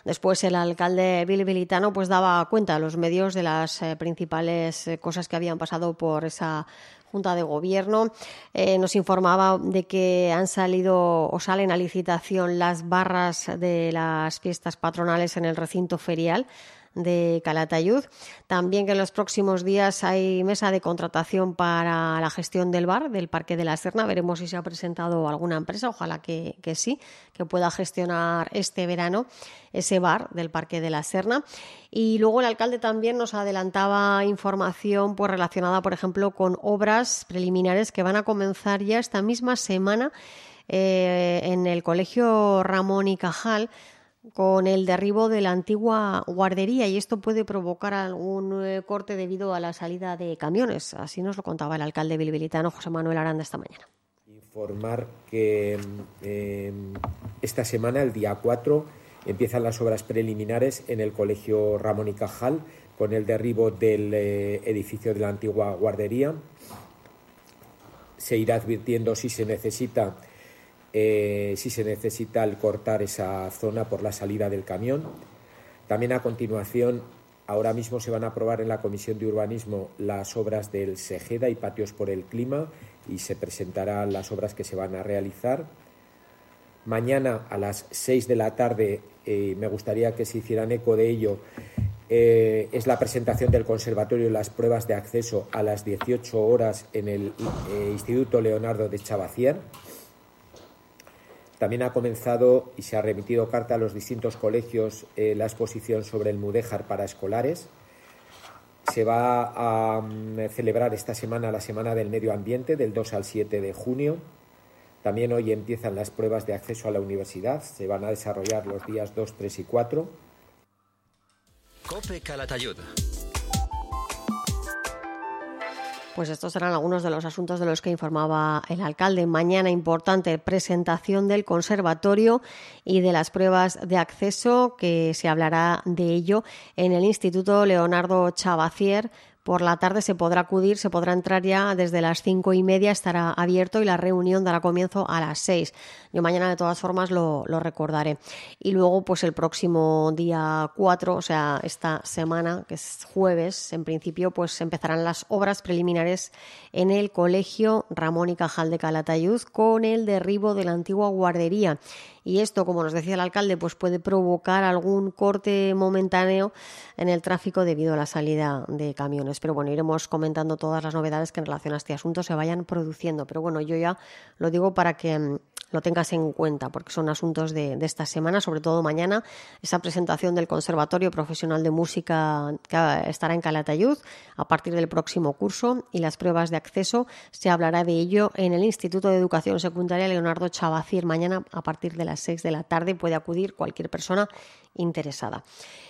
Después el alcalde bilbilitano pues daba cuenta a los medios de las principales cosas que habían pasado por esa Junta de Gobierno. Nos informaba de que han salido o salen a licitación las barras de las fiestas patronales en el recinto ferial de Calatayud. También que en los próximos días hay mesa de contratación para la gestión del bar del Parque de la Serna. Veremos si se ha presentado alguna empresa, ojalá que sí, que pueda gestionar este verano ese bar del Parque de la Serna. Y luego el alcalde también nos adelantaba información pues relacionada, por ejemplo, con obras preliminares que van a comenzar ya esta misma semana en el Colegio Ramón y Cajal, con el derribo de la antigua guardería, y esto puede provocar algún corte debido a la salida de camiones. Así nos lo contaba el alcalde bilbilitano José Manuel Aranda esta mañana. Informar que esta semana, el día 4, empiezan las obras preliminares en el Colegio Ramón y Cajal con el derribo del edificio de la antigua guardería. Se irá advirtiendo si se necesita el cortar esa zona por la salida del camión. También a continuación, ahora mismo se van a aprobar en la Comisión de Urbanismo las obras del Segeda y Patios por el Clima, y se presentarán las obras que se van a realizar. Mañana a las 6 de la tarde, me gustaría que se hicieran eco de ello, es la presentación del conservatorio y las pruebas de acceso a las 18 horas en el Instituto Leonardo de Chavacier. También ha comenzado y se ha remitido carta a los distintos colegios la exposición sobre el mudéjar para escolares. Se va a celebrar esta semana la Semana del Medio Ambiente, del 2 al 7 de junio. También hoy empiezan las pruebas de acceso a la universidad. Se van a desarrollar los días 2, 3 y 4. COPE Calatayud. Pues estos eran algunos de los asuntos de los que informaba el alcalde. Mañana importante presentación del conservatorio y de las pruebas de acceso, que se hablará de ello en el Instituto Leonardo Chavacier. Por la tarde se podrá acudir, se podrá entrar ya desde las 5:30, estará abierto, y la reunión dará comienzo a las 6. Yo mañana de todas formas lo recordaré. Y luego pues el próximo día 4, o sea, esta semana, que es jueves, en principio pues empezarán las obras preliminares en el Colegio Ramón y Cajal de Calatayud con el derribo de la antigua guardería. Y esto, como nos decía el alcalde, pues puede provocar algún corte momentáneo en el tráfico debido a la salida de camiones. Pero bueno, iremos comentando todas las novedades que en relación a este asunto se vayan produciendo. Pero bueno, yo ya lo digo para que lo tengas en cuenta, porque son asuntos de esta semana, sobre todo mañana, esa presentación del Conservatorio Profesional de Música que estará en Calatayud a partir del próximo curso, y las pruebas de acceso se hablará de ello en el Instituto de Educación Secundaria Leonardo Chavacier mañana a partir de las 6 de la tarde. Puede acudir cualquier persona interesada.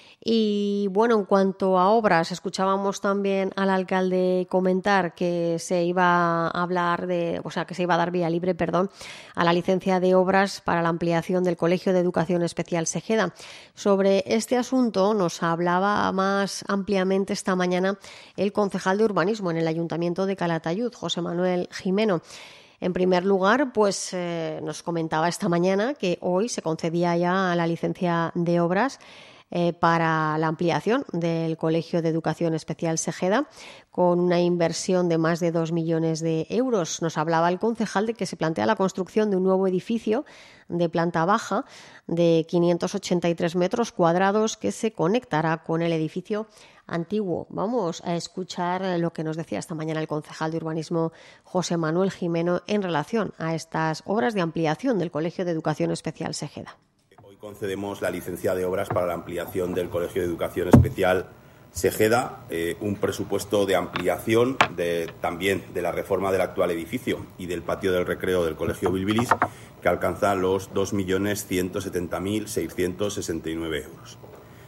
Y bueno, en cuanto a obras, escuchábamos también al alcalde comentar que se iba a hablar que se iba a dar vía libre, a la licencia de obras para la ampliación del Colegio de Educación Especial Segeda. Sobre este asunto nos hablaba más ampliamente esta mañana el concejal de Urbanismo en el Ayuntamiento de Calatayud, José Manuel Jimeno. En primer lugar, pues nos comentaba esta mañana que hoy se concedía ya la licencia de obras para la ampliación del Colegio de Educación Especial Segeda, con una inversión de más de 2 millones de euros. Nos hablaba el concejal de que se plantea la construcción de un nuevo edificio de planta baja de 583 metros cuadrados que se conectará con el edificio antiguo. Vamos a escuchar lo que nos decía esta mañana el concejal de Urbanismo José Manuel Jimeno en relación a estas obras de ampliación del Colegio de Educación Especial Segeda. Concedemos la licencia de obras para la ampliación del Colegio de Educación Especial Segeda, un presupuesto de ampliación también de la reforma del actual edificio y del patio del recreo del Colegio Bilbilis, que alcanza los 2.170.669 euros.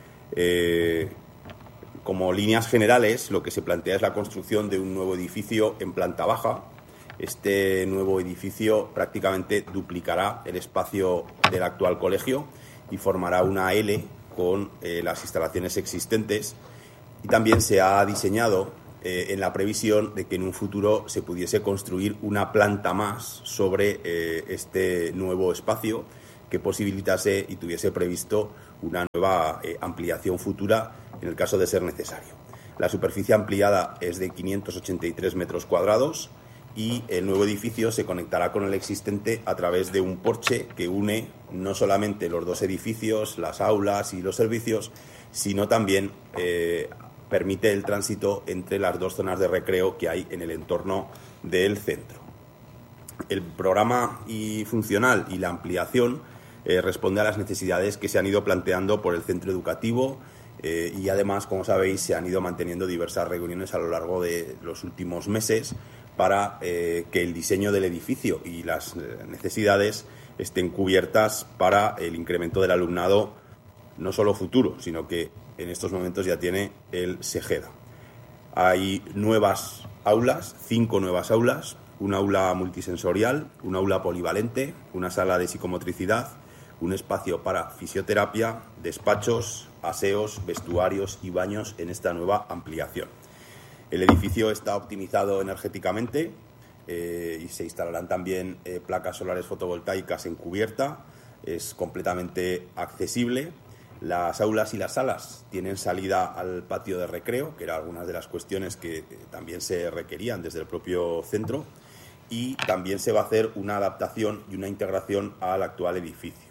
Como líneas generales, lo que se plantea es la construcción de un nuevo edificio en planta baja. Este nuevo edificio prácticamente duplicará el espacio del actual colegio y formará una L con las instalaciones existentes, y también se ha diseñado en la previsión de que en un futuro se pudiese construir una planta más sobre este nuevo espacio que posibilitase y tuviese previsto una nueva ampliación futura en el caso de ser necesario. La superficie ampliada es de 583 metros cuadrados y el nuevo edificio se conectará con el existente a través de un porche que une no solamente los dos edificios, las aulas y los servicios, sino también permite el tránsito entre las dos zonas de recreo que hay en el entorno del centro. El programa funcional y la ampliación responde a las necesidades que se han ido planteando por el centro educativo y además, como sabéis, se han ido manteniendo diversas reuniones a lo largo de los últimos meses para que el diseño del edificio y las necesidades estén cubiertas para el incremento del alumnado, no solo futuro, sino que en estos momentos ya tiene el SEGEDA. Hay nuevas aulas, 5 nuevas aulas, un aula multisensorial, un aula polivalente, una sala de psicomotricidad, un espacio para fisioterapia, despachos, aseos, vestuarios y baños en esta nueva ampliación. El edificio está optimizado energéticamente y se instalarán también placas solares fotovoltaicas en cubierta. Es completamente accesible. Las aulas y las salas tienen salida al patio de recreo, que eran algunas de las cuestiones que también se requerían desde el propio centro, y también se va a hacer una adaptación y una integración al actual edificio.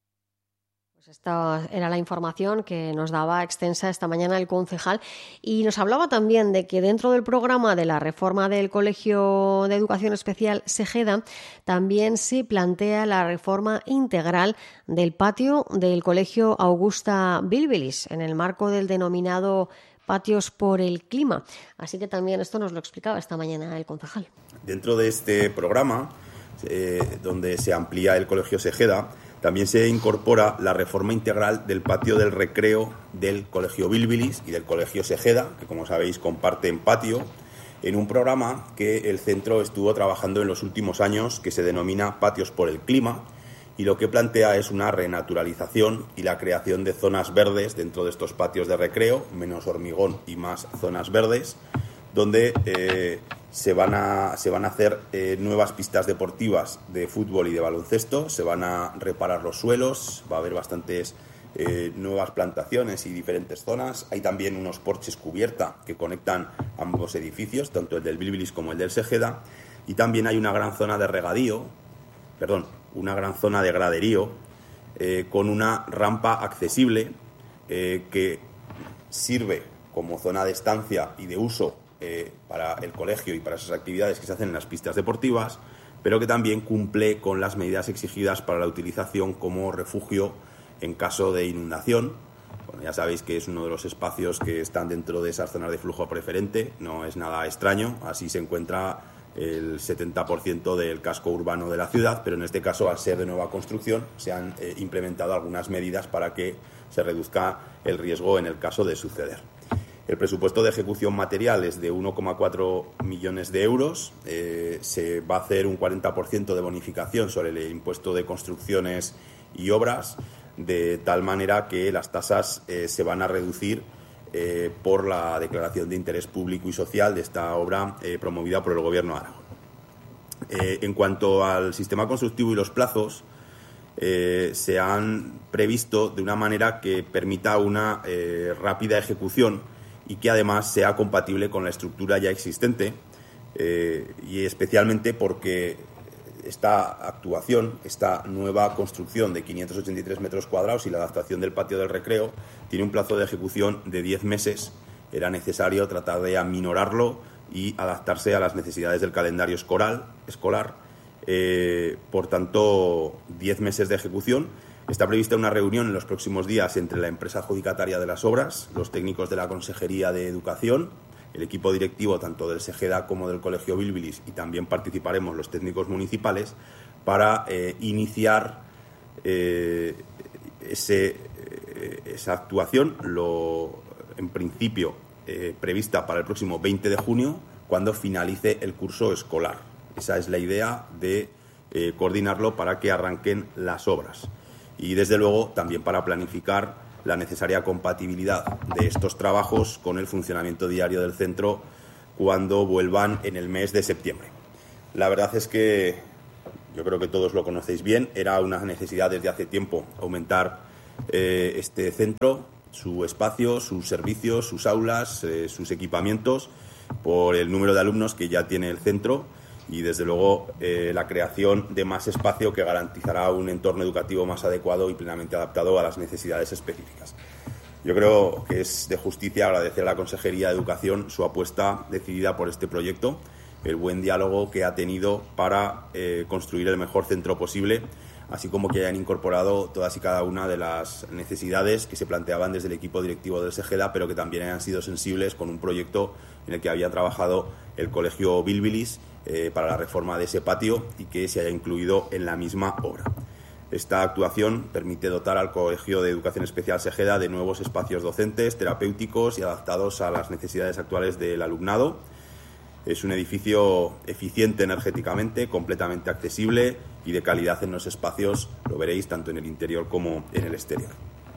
Esta era la información que nos daba extensa esta mañana el concejal y nos hablaba también de que dentro del programa de la reforma del Colegio de Educación Especial SEGEDA también se plantea la reforma integral del patio del Colegio Augusta Bilbilis en el marco del denominado Patios por el Clima. Así que también esto nos lo explicaba esta mañana el concejal. Dentro de este programa, donde se amplía el Colegio SEGEDA, también se incorpora la reforma integral del patio del recreo del Colegio Bilbilis y del Colegio SEGEDA, que como sabéis comparten patio, en un programa que el centro estuvo trabajando en los últimos años, que se denomina Patios por el Clima, y lo que plantea es una renaturalización y la creación de zonas verdes dentro de estos patios de recreo, menos hormigón y más zonas verdes, donde se van a hacer nuevas pistas deportivas de fútbol y de baloncesto, se van a reparar los suelos, va a haber bastantes nuevas plantaciones y diferentes zonas. Hay también unos porches cubierta que conectan ambos edificios, tanto el del Bilbilis como el del SEGEDA, y también hay una gran zona de graderío con una rampa accesible que sirve como zona de estancia y de uso para el colegio y para esas actividades que se hacen en las pistas deportivas, pero que también cumple con las medidas exigidas para la utilización como refugio en caso de inundación. Bueno, ya sabéis que es uno de los espacios que están dentro de esas zonas de flujo preferente, no es nada extraño, así se encuentra el 70% del casco urbano de la ciudad, pero en este caso, al ser de nueva construcción, se han implementado algunas medidas para que se reduzca el riesgo en el caso de suceder. El presupuesto de ejecución material es de 1,4 millones de euros. Se va a hacer un 40% de bonificación sobre el impuesto de construcciones y obras, de tal manera que las tasas se van a reducir por la declaración de interés público y social de esta obra promovida por el Gobierno de Aragón. En cuanto al sistema constructivo y los plazos, se han previsto de una manera que permita una rápida ejecución y que además sea compatible con la estructura ya existente, y especialmente porque esta actuación, esta nueva construcción de 583 metros cuadrados y la adaptación del patio del recreo tiene un plazo de ejecución de 10 meses. Era necesario tratar de aminorarlo y adaptarse a las necesidades del calendario escolar. Por tanto, 10 meses de ejecución. Está prevista una reunión en los próximos días entre la empresa adjudicataria de las obras, los técnicos de la Consejería de Educación, el equipo directivo tanto del SEGEDA como del Colegio Bilbilis, y también participaremos los técnicos municipales para iniciar esa actuación, en principio prevista para el próximo 20 de junio, cuando finalice el curso escolar. Esa es la idea de coordinarlo para que arranquen las obras. Y, desde luego, también para planificar la necesaria compatibilidad de estos trabajos con el funcionamiento diario del centro cuando vuelvan en el mes de septiembre. La verdad es que yo creo que todos lo conocéis bien, era una necesidad desde hace tiempo aumentar este centro, su espacio, sus servicios, sus aulas, sus equipamientos, por el número de alumnos que ya tiene el centro y, desde luego, la creación de más espacio que garantizará un entorno educativo más adecuado y plenamente adaptado a las necesidades específicas. Yo creo que es de justicia agradecer a la Consejería de Educación su apuesta decidida por este proyecto, el buen diálogo que ha tenido para construir el mejor centro posible, así como que hayan incorporado todas y cada una de las necesidades que se planteaban desde el equipo directivo del SEGEDA, pero que también hayan sido sensibles con un proyecto en el que había trabajado el Colegio Bilbilis para la reforma de ese patio y que se haya incluido en la misma obra. Esta actuación permite dotar al Colegio de Educación Especial SEGEDA de nuevos espacios docentes, terapéuticos y adaptados a las necesidades actuales del alumnado. Es un edificio eficiente energéticamente, completamente accesible y de calidad en los espacios, lo veréis tanto en el interior como en el exterior.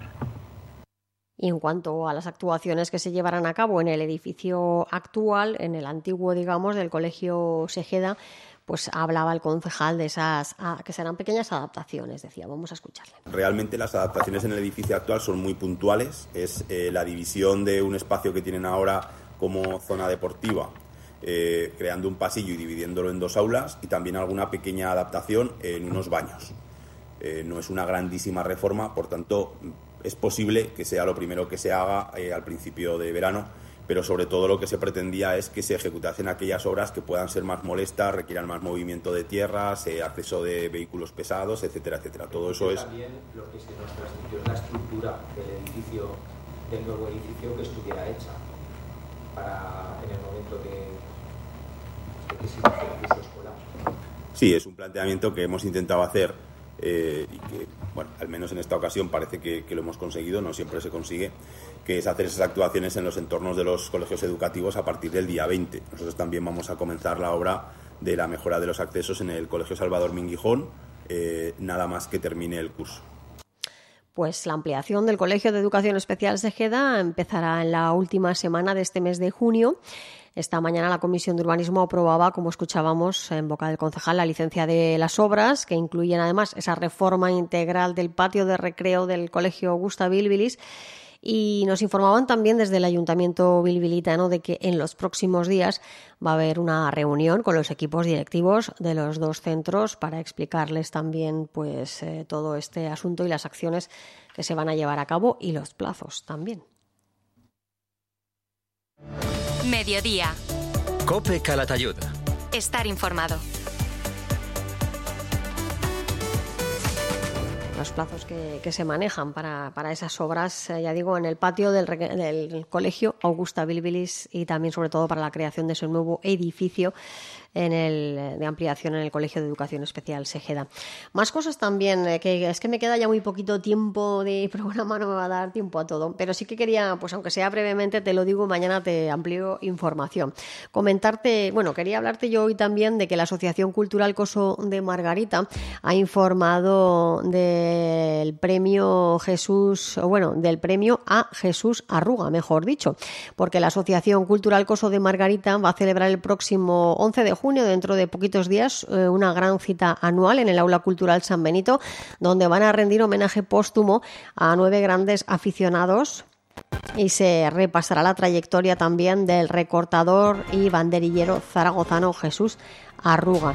Y en cuanto a las actuaciones que se llevarán a cabo en el edificio actual, en el antiguo, digamos, del Colegio SEGEDA, pues hablaba el concejal de esas que serán pequeñas adaptaciones, decía. Vamos a escucharle. Realmente las adaptaciones en el edificio actual son muy puntuales. Es la división de un espacio que tienen ahora como zona deportiva, creando un pasillo y dividiéndolo en 2 aulas, y también alguna pequeña adaptación en unos baños. No es una grandísima reforma, por tanto es posible que sea lo primero que se haga al principio de verano, pero sobre todo lo que se pretendía es que se ejecutasen aquellas obras que puedan ser más molestas, requieran más movimiento de tierras, acceso de vehículos pesados, etcétera, etcétera. Todo eso es... También lo que se nos transmitió es la estructura del nuevo edificio que estuviera hecha para en el momento de que se inicie el curso escolar. Sí, es un planteamiento que hemos intentado hacer y que, bueno, al menos en esta ocasión parece que lo hemos conseguido, no siempre se consigue, que es hacer esas actuaciones en los entornos de los colegios educativos a partir del día 20. Nosotros también vamos a comenzar la obra de la mejora de los accesos en el Colegio Salvador Minguijón, nada más que termine el curso. Pues la ampliación del Colegio de Educación Especial SEGEDA empezará en la última semana de este mes de junio. Esta mañana la Comisión de Urbanismo aprobaba, como escuchábamos en boca del concejal, la licencia de las obras, que incluyen además esa reforma integral del patio de recreo del Colegio Augusta Bilbilis. Y nos informaban también desde el Ayuntamiento bilbilitano de que en los próximos días va a haber una reunión con los equipos directivos de los 2 centros para explicarles también pues todo este asunto y las acciones que se van a llevar a cabo y los plazos también. Mediodía. COPE Calatayud. Estar informado. Los plazos que se manejan para esas obras, ya digo, en el patio del Colegio Augusta Bilbilis y también, sobre todo, para la creación de ese nuevo edificio de ampliación en el Colegio de Educación Especial SEGEDA. Más cosas también, que es que me queda ya muy poquito tiempo de programa, no me va a dar tiempo a todo, pero sí que quería, pues aunque sea brevemente, te lo digo, mañana te amplío información. Quería hablarte yo hoy también de que la Asociación Cultural Coso de Margarita ha informado del premio a Jesús Arruga, mejor dicho, porque la Asociación Cultural Coso de Margarita va a celebrar el próximo 11 de junio, dentro de poquitos días, una gran cita anual en el Aula Cultural San Benito, donde van a rendir homenaje póstumo a 9 grandes aficionados y se repasará la trayectoria también del recortador y banderillero zaragozano Jesús Arruga.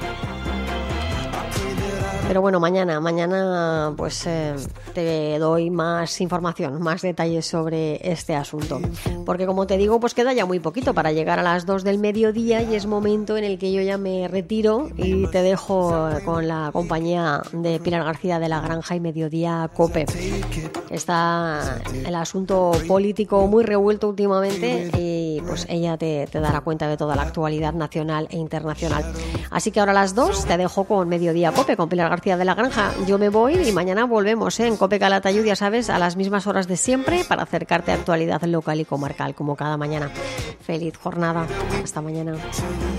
Pero bueno, mañana pues te doy más información, más detalles sobre este asunto. Porque como te digo, pues queda ya muy poquito para llegar a las 2 del mediodía y es momento en el que yo ya me retiro y te dejo con la compañía de Pilar García de La Granja y Mediodía COPE. Está el asunto político muy revuelto últimamente y pues ella te dará cuenta de toda la actualidad nacional e internacional. Así que ahora a las 2 te dejo con Mediodía COPE, con Pilar García de La Granja. Yo me voy y mañana volvemos en COPE Calatayud, ya sabes, a las mismas horas de siempre para acercarte a actualidad local y comarcal, como cada mañana. Feliz jornada. Hasta mañana.